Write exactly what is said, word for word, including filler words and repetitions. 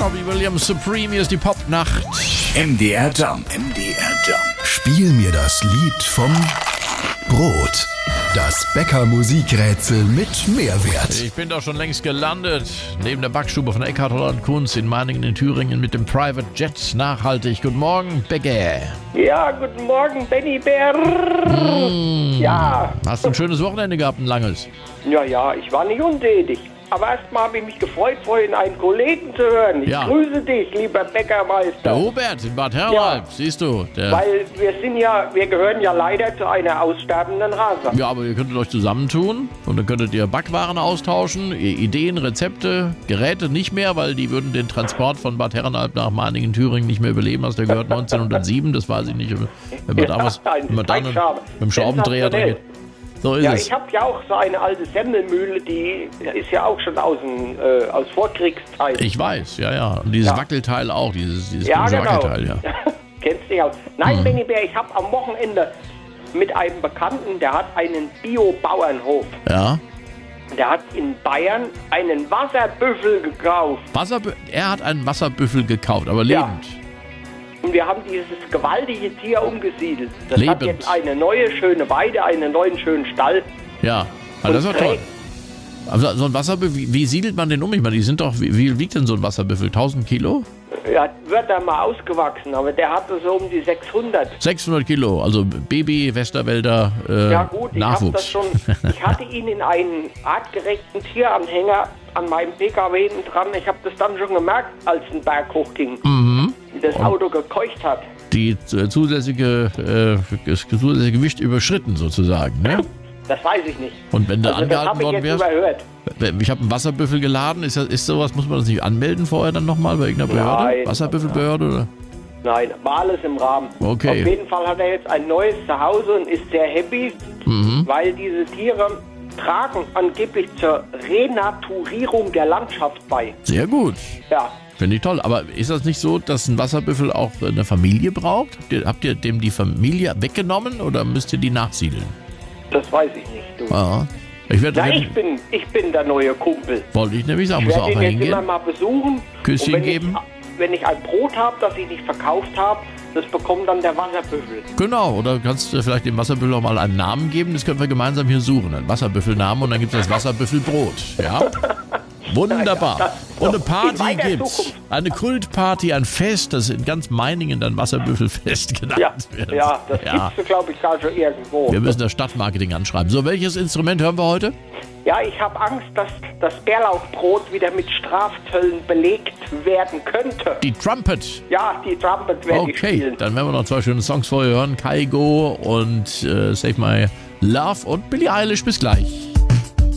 Robbie Williams, Supreme, hier ist die Popnacht. M D R Jump. M D R Jump. Spiel mir das Lied vom Brot. Das Bäcker-Musikrätsel mit Mehrwert. Ich bin doch schon längst gelandet. Neben der Backstube von Eckhard Holland Kunz in Meiningen in Thüringen mit dem Private Jet nachhaltig. Guten Morgen, Bäcker. Ja, guten Morgen, Benny Bär. Mmh. Ja. Hast du ein schönes Wochenende gehabt, ein langes? Ja, ja, ich war nicht untätig. Aber erstmal habe ich mich gefreut, vorhin einen Kollegen zu hören. Ich Ja. grüße dich, lieber Bäckermeister. Der Hubert in Bad Herrenalb, Ja. siehst du. Der Weil wir sind ja, wir gehören ja leider zu einer aussterbenden Rasse. Ja, aber ihr könntet euch zusammentun und dann könntet ihr Backwaren austauschen, Ideen, Rezepte, Geräte nicht mehr, weil die würden den Transport von Bad Herrenalb nach Meiningen, Thüringen nicht mehr überleben. Also der gehört neunzehnhundertsieben, das weiß ich nicht. Wenn man Ja, damals ein wenn man dann mit Zeitschraube. dem Schraubendreher dran geht. So ist Ja, es. ich habe ja auch so eine alte Semmelmühle, die ist ja auch schon aus, dem, äh, aus Vorkriegszeit. Ich weiß, ja, ja. Und dieses Ja. Wackelteil auch, dieses, dieses Ja, komische genau. Wackelteil, ja. Kennst du ja auch. Nein, Benny Bär, ich habe am Wochenende mit einem Bekannten, der hat einen Bio-Bauernhof. Ja. Der hat in Bayern einen Wasserbüffel gekauft. Wasserbü- er hat einen Wasserbüffel gekauft, aber Ja. lebend. Und wir haben dieses gewaltige Tier umgesiedelt. Das hat Lebend. jetzt eine neue, schöne Weide, einen neuen, schönen Stall. Ja. Aber das ist Und doch toll. trägt- Also so ein Wasserbüffel, wie, wie siedelt man den um? Ich meine, die sind doch, wie, wie wiegt denn so ein Wasserbüffel? tausend Kilo? Ja, wird er mal ausgewachsen, aber der hatte so um die sechshundert. sechshundert Kilo, also Baby, Westerwälder, äh, Ja gut, ich habe das Nachwuchs. schon. Ich hatte ihn in einen artgerechten Tieranhänger an meinem P K W hinten dran. Ich habe das dann schon gemerkt, als ein Berg hochging. Mhm. Wie das Auto gekeucht hat. Die äh, zusätzliche, äh, das zusätzliche Gewicht überschritten sozusagen, ne? Das weiß ich nicht. Und wenn du Also das angehalten habe ich worden jetzt wärst, überhört. ich habe einen Wasserbüffel geladen, ist, das, ist sowas, muss man das nicht anmelden vorher dann nochmal bei irgendeiner Behörde? Nein. Wasserbüffelbehörde oder? Nein, war alles im Rahmen. Okay. Auf jeden Fall hat er jetzt ein neues Zuhause und ist sehr happy, Mhm. weil diese Tiere tragen angeblich zur Renaturierung der Landschaft bei. Sehr gut. Ja, Finde ich toll. Aber ist das nicht so, dass ein Wasserbüffel auch eine Familie braucht? Habt ihr, habt ihr dem die Familie weggenommen oder müsst ihr die nachsiedeln? das weiß ich nicht. Du. Ja. Ich werde, Na, ich bin, ich bin der neue Kumpel. wollte ich nämlich sagen, Ich muss auch werde ihn mal jetzt immer hingehen. mal besuchen. Küsschen und wenn geben. Ich, wenn ich ein Brot habe, das ich nicht verkauft habe, das bekommt dann der Wasserbüffel. Genau, oder kannst du vielleicht dem Wasserbüffel auch mal einen Namen geben? Das können wir gemeinsam hier suchen. Ein Wasserbüffelnamen und dann gibt es das Wasserbüffelbrot. Ja? Wunderbar. Und eine in Party weiter gibt's. Zukunft. Eine Kultparty, ein Fest, das in ganz Meiningen dann Wasserbüffelfest genannt Ja, wird. ja, das Ja. gibt's, glaube ich, gar schon irgendwo. Wir müssen das Stadtmarketing anschreiben. So, welches Instrument hören wir heute? Ja, ich habe Angst, dass das Bärlauchbrot wieder mit Strafzöllen belegt werden könnte. Die Trumpet. Ja, die Trumpet werde ich Okay, spielen. dann werden wir noch zwei schöne Songs vorher hören. Kaigo und äh, Save My Love und Billie Eilish. Bis gleich.